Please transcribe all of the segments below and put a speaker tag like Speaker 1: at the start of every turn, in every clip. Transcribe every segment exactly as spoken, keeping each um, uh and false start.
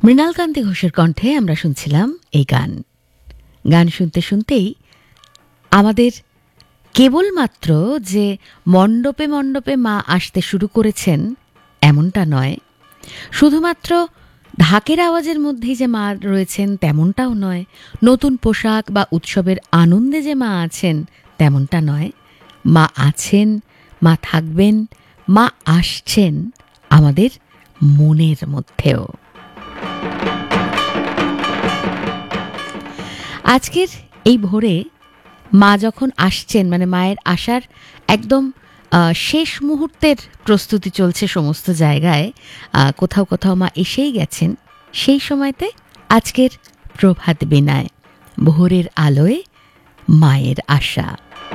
Speaker 1: মৃণালকান্তি ঘোষের কণ্ঠে আমরা শুনছিলাম এই গান। গান শুনতে শুনতেই আমাদের কেবলমাত্র যে মণ্ডপে মণ্ডপে মা আসতে শুরু করেছেন এমনটা নয়, শুধুমাত্র ঢাকের আওয়াজের মধ্যেই যে মা রয়েছেন তেমনটাও নয়, নতুন পোশাক বা উৎসবের আনন্দে যে মা আছেন তেমনটা নয়। মা আছেন, মা থাকবেন, মা আসছেন আমাদের মনের মধ্যেও। আজকের এই ভোরে মা যখন আসছেন, মানে মায়ের আসার একদম শেষ মুহূর্তের প্রস্তুতি চলছে সমস্ত জায়গায়, কোথাও কোথাও মা এসেই গেছেন, সেই সময়তে আজকের প্রভাত বেনায় ভোরের আলোয় মায়ের আশা।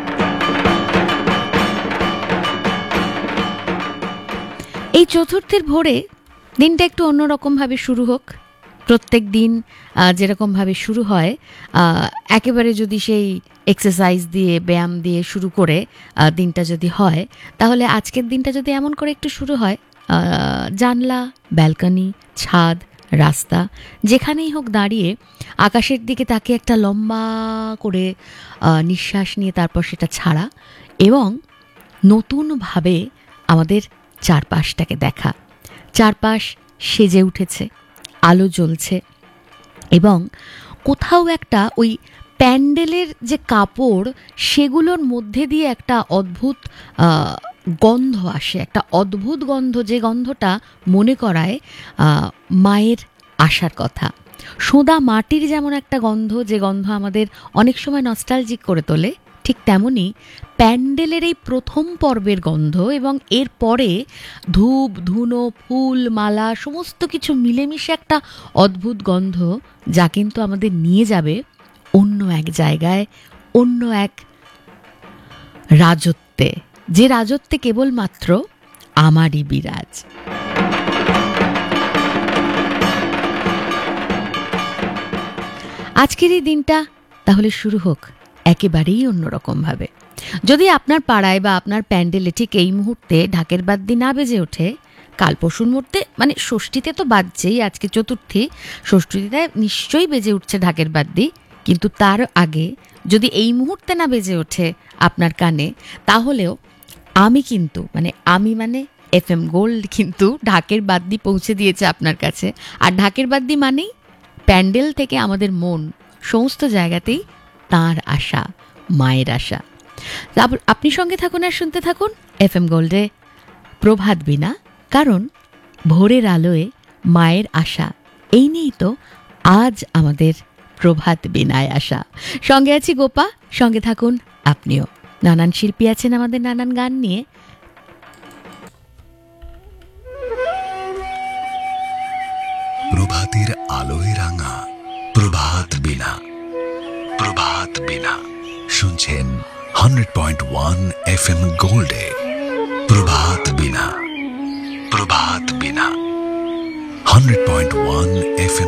Speaker 1: এই চতুর্থের ভোরে দিনটা একটু অন্যরকমভাবে শুরু হোক। প্রত্যেক দিন যেরকমভাবে শুরু হয়, একেবারে যদি সেই এক্সারসাইজ দিয়ে ব্যায়াম দিয়ে শুরু করে দিনটা যদি হয়, তাহলে আজকের দিনটা যদি এমন করে একটু শুরু হয়, জানলা, ব্যালকনি, ছাদ, রাস্তা, যেখানেই হোক দাঁড়িয়ে আকাশের দিকে তাকে একটা লম্বা করে নিঃশ্বাস নিয়ে তারপর সেটা ছাড়া এবং নতুনভাবে আমাদের চারপাশটাকে দেখা। চারপাশ সেজে উঠেছে, আলো জ্বলছে এবং কোথাও একটা ওই প্যান্ডেলের যে কাপড় সেগুলোর মধ্যে দিয়ে একটা অদ্ভুত গন্ধ আসে, একটা অদ্ভুত গন্ধ, যে গন্ধটা মনে করায় মায়ের আসার কথা। সোঁদা মাটির যেমন একটা গন্ধ, যে গন্ধ আমাদের অনেক সময় নস্টালজিক করে তোলে, ঠিক তেমনই প্যান্ডেলের এই প্রথম পর্বের গন্ধ এবং এর পরে ধূপ, ধুনো, ফুল, মালা সমস্ত কিছু মিলেমিশে একটা অদ্ভুত গন্ধ, যা কিন্তু আমাদের নিয়ে যাবে অন্য এক জায়গায়, অন্য এক রাজত্বে, যে রাজত্বে কেবলমাত্র আমারই বিরাজ। আজকের এই দিনটা তাহলে শুরু হোক একেবারেই অন্যরকমভাবে। যদি আপনার পাড়ায় বা আপনার প্যান্ডেলে ঠিক এই মুহূর্তে ঢাকের বাদ্যি না বেজে ওঠে, কাল পরশুর মুহূর্তে, মানে ষষ্ঠীতে তো বাজছেই, আজকে চতুর্থী, ষষ্ঠীতে নিশ্চয়ই বেজে উঠছে ঢাকের বাদ্যি, কিন্তু তার আগে যদি এই মুহূর্তে না বেজে ওঠে আপনার কানে, তাহলেও আমি কিন্তু, মানে আমি মানে এফ এম গোল্ড কিন্তু ঢাকের বাদ্যি পৌঁছে দিয়েছে আপনার কাছে। আর ঢাকের বাদ্যি মানেই প্যান্ডেল থেকে আমাদের মন, সমস্ত জায়গাতেই তাঁর আশা, মায়ের আশা। আপনি সঙ্গে থাকুন আর শুনতে থাকুন এফ এম গোল্ডে প্রভাত বিনা, কারণ ভোরের আলোয় মায়ের আশা, এই নিয়েই তো আজ আমাদের প্রভাত বিনায় আসা। সঙ্গে আছি গোপা, সঙ্গে থাকুন আপনিও। নানান শিল্পী আছেন আমাদের নানান গান নিয়ে।
Speaker 2: প্রভাতের আলোয় রাঙা প্রভাত বিনা, প্রভাত বিনা শুনছেন hundred point one F M গোল্ডে। প্রভাত বিনা, প্রভাত বিনা hundred point one F M